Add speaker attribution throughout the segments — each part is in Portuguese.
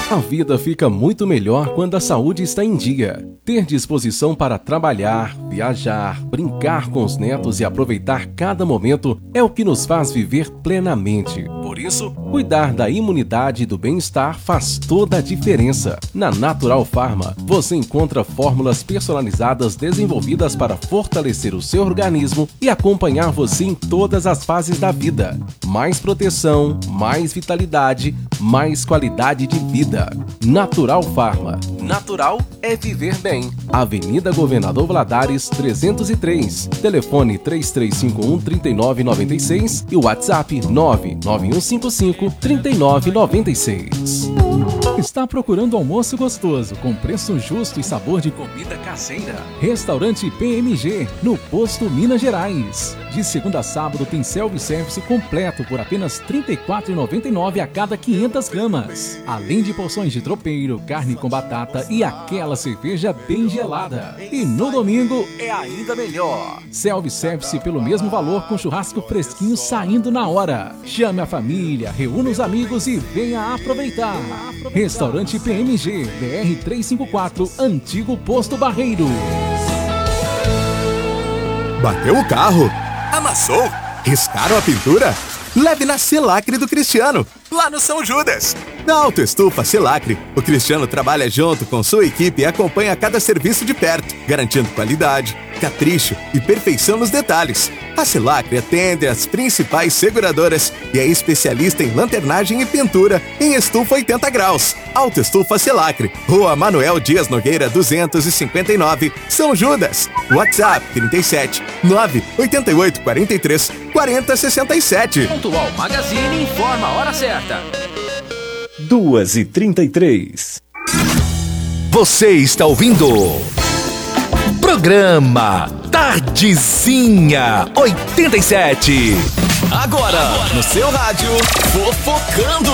Speaker 1: A vida fica muito melhor quando a saúde está em dia. Ter disposição para trabalhar, viajar, brincar com os netos e aproveitar cada momento é o que nos faz viver plenamente. Por isso, cuidar da imunidade e do bem-estar faz toda a diferença. Na Natural Pharma, você encontra fórmulas personalizadas desenvolvidas para fortalecer o seu organismo e acompanhar você em todas as fases da vida. Mais proteção, mais vitalidade, mais qualidade de vida. Natural Pharma. Natural é viver bem. Avenida Governador Valadares, 303. Telefone 3351-3996 e WhatsApp 99155-3996.
Speaker 2: Está procurando almoço gostoso, com preço justo e sabor de comida caseira? Restaurante PMG, no Posto Minas Gerais. De segunda a sábado tem self-service completo por apenas R$ 34,99 a cada 500 gramas. Além de porções de tropeiro, carne com batata e aquela cerveja bem gelada. E no domingo é ainda melhor. Self-service pelo mesmo valor com churrasco fresquinho saindo na hora. Chame a família, reúna os amigos e venha aproveitar. Restaurante PMG, BR 354, Antigo Posto Barreiro.
Speaker 3: Bateu o carro? Amassou? Riscaram a pintura? Leve na Selacre do Cristiano, lá no São Judas. Na Autoestufa Selacre, o Cristiano trabalha junto com sua equipe e acompanha cada serviço de perto, garantindo qualidade, capricho e perfeição nos detalhes. A Selacre atende as principais seguradoras e é especialista em lanternagem e pintura em estufa 80 graus. Autoestufa Selacre, Rua Manuel Dias Nogueira 259, São Judas. WhatsApp 37 988 43 40 67.
Speaker 4: Pontual Magazine informa a hora certa.
Speaker 5: 2h33.
Speaker 3: Você está ouvindo Programa Tardezinha 87. Agora, no seu rádio, Fofocando.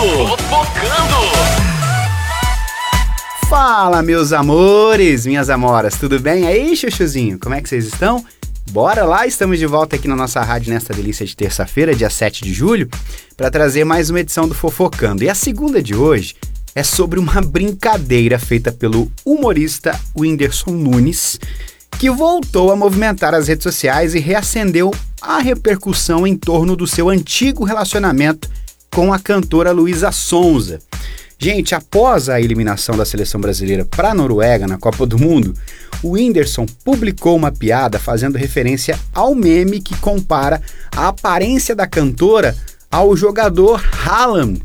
Speaker 6: Fala, meus amores, minhas amoras, tudo bem? Aí, chuchuzinho, como é que vocês estão? Bora lá, estamos de volta aqui na nossa rádio nesta delícia de terça-feira, dia 7 de julho, para trazer mais uma edição do Fofocando. E a segunda de hoje é sobre uma brincadeira feita pelo humorista Whindersson Nunes, que voltou a movimentar as redes sociais e reacendeu a repercussão em torno do seu antigo relacionamento com a cantora Luísa Sonza. Gente, após a eliminação da seleção brasileira para a Noruega na Copa do Mundo, o Whindersson publicou uma piada fazendo referência ao meme que compara a aparência da cantora ao jogador Haaland.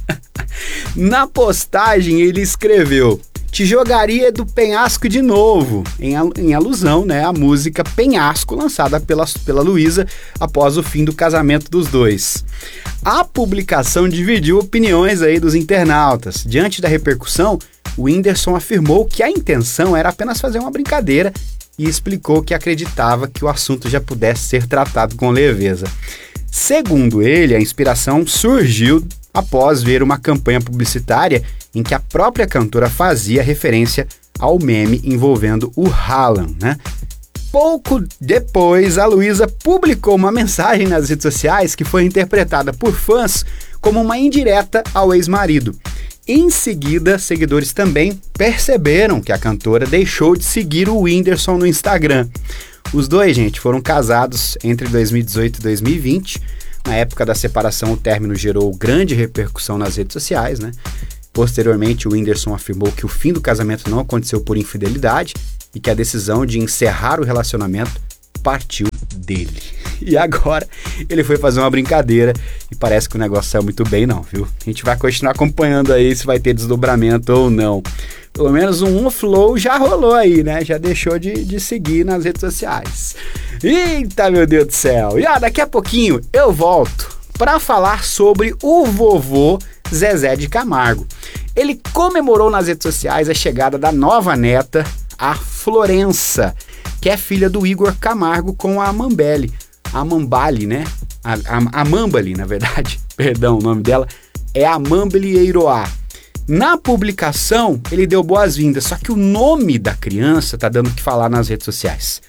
Speaker 6: Na postagem ele escreveu: "Te jogaria do penhasco de novo", em alusão, né, à música Penhasco, lançada pela Luísa após o fim do casamento dos dois. A publicação dividiu opiniões aí dos internautas. Diante da repercussão, o Whindersson afirmou que a intenção era apenas fazer uma brincadeira e explicou que acreditava que o assunto já pudesse ser tratado com leveza. Segundo ele, a inspiração surgiu após ver uma campanha publicitária em que a própria cantora fazia referência ao meme envolvendo o Haaland, né? Pouco depois, a Luísa publicou uma mensagem nas redes sociais que foi interpretada por fãs como uma indireta ao ex-marido. Em seguida, seguidores também perceberam que a cantora deixou de seguir o Whindersson no Instagram. Os dois, gente, foram casados entre 2018 e 2020. Na época da separação, o término gerou grande repercussão nas redes sociais, né? Posteriormente, o Whindersson afirmou que o fim do casamento não aconteceu por infidelidade e que a decisão de encerrar o relacionamento partiu dele. E agora ele foi fazer uma brincadeira e parece que o negócio saiu muito bem não, viu? A gente vai continuar acompanhando aí se vai ter desdobramento ou não. Pelo menos um flow já rolou aí, né? Já deixou de seguir nas redes sociais. Eita, meu Deus do céu! E daqui a pouquinho eu volto para falar sobre o vovô Zezé de Camargo. Ele comemorou nas redes sociais a chegada da nova neta, a Florença, que é filha do Igor Camargo com a Amambali. A Amambali, né? A Amambali, na verdade. Perdão, o nome dela é Amambali Eiroá. Na publicação, ele deu boas-vindas, só que o nome da criança tá dando o que falar nas redes sociais.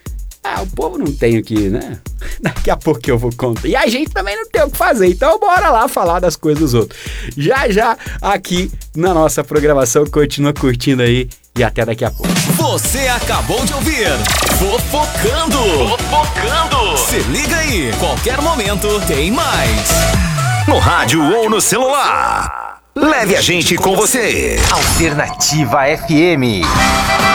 Speaker 6: o povo não tem o que, né? Daqui a pouco eu vou contar. E a gente também não tem o que fazer, então bora lá falar das coisas dos outros. Já aqui na nossa programação, continua curtindo aí e até daqui a pouco.
Speaker 5: Você acabou de ouvir Fofocando. Se liga aí, qualquer momento tem mais.
Speaker 7: No rádio ou no celular. Leve a gente com você.
Speaker 4: Alternativa FM.